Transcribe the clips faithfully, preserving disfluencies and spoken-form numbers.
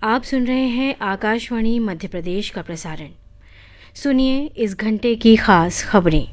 आप सुन रहे हैं आकाशवाणी मध्य प्रदेश का प्रसारण। सुनिए इस घंटे की खास खबरें।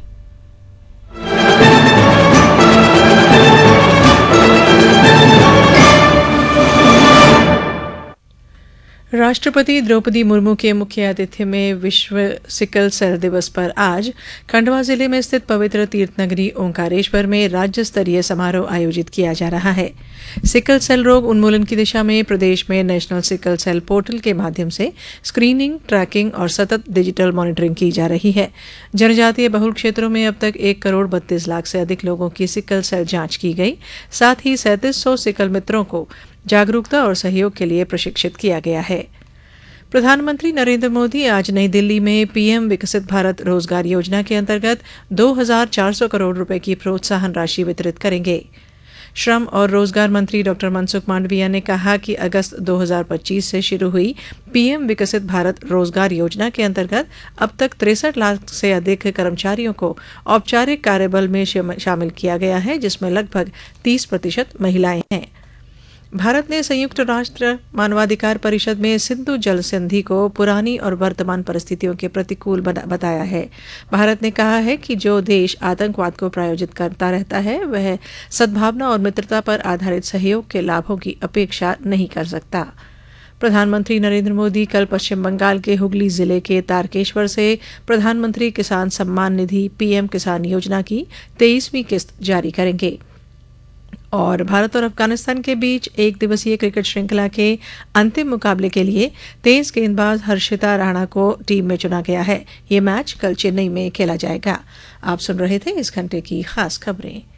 राष्ट्रपति द्रौपदी मुर्मू के मुख्य आतिथ्य में विश्व सिकल सेल दिवस पर आज खंडवा जिले में स्थित पवित्र तीर्थ नगरी ओंकारेश्वर में राज्य स्तरीय समारोह आयोजित किया जा रहा है। सिकल सेल रोग उन्मूलन की दिशा में प्रदेश में नेशनल सिकल सेल पोर्टल के माध्यम से स्क्रीनिंग, ट्रैकिंग और सतत डिजिटल मॉनिटरिंग की जा रही है। जनजातीय बहुल क्षेत्रों में अब तक एक करोड़ बत्तीस लाख से अधिक लोगों की सिकल सेल जांच की गई। साथ ही सैंतीस सौ सिकल मित्रों को जागरूकता और सहयोग के लिए प्रशिक्षित किया गया है। प्रधानमंत्री नरेंद्र मोदी आज नई दिल्ली में पीएम विकसित भारत रोजगार योजना के अंतर्गत दो हज़ार चार सौ करोड़ रुपए की प्रोत्साहन राशि वितरित करेंगे। श्रम और रोजगार मंत्री डॉक्टर मनसुख मांडविया ने कहा कि अगस्त दो हज़ार पच्चीस से शुरू हुई पीएम विकसित भारत रोजगार योजना के अंतर्गत अब तक तिरसठ लाख से अधिक कर्मचारियों को औपचारिक कार्यबल में शामिल किया गया है, जिसमें लगभग तीस प्रतिशत महिलाएं हैं। भारत ने संयुक्त राष्ट्र मानवाधिकार परिषद में सिंधु जल संधि को पुरानी और वर्तमान परिस्थितियों के प्रतिकूल बताया है। भारत ने कहा है कि जो देश आतंकवाद को प्रायोजित करता रहता है वह सद्भावना और मित्रता पर आधारित सहयोग के लाभों की अपेक्षा नहीं कर सकता। प्रधानमंत्री नरेंद्र मोदी कल पश्चिम बंगाल के हुगली जिले के तारकेश्वर से प्रधानमंत्री किसान सम्मान निधि पीएम किसान योजना की तेईसवीं किस्त जारी करेंगे। और भारत और अफगानिस्तान के बीच एक दिवसीय क्रिकेट श्रृंखला के अंतिम मुकाबले के लिए तेज गेंदबाज हर्षिता राणा को टीम में चुना गया है। ये मैच कल चेन्नई में खेला जाएगा। आप सुन रहे थे इस घंटे की खास खबरें।